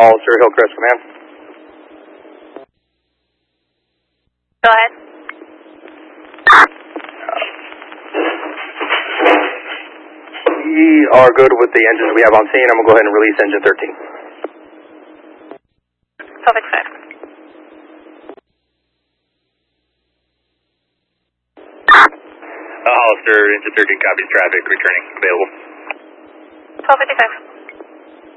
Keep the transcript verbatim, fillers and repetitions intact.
Hollister, Hillcrest Command. Go ahead. We are good with the engines we have on scene. I'm going to go ahead and release engine thirteen. Celtic five. Uh, Hollister, engine thirteen copies traffic, returning, available. twelve fifty-five.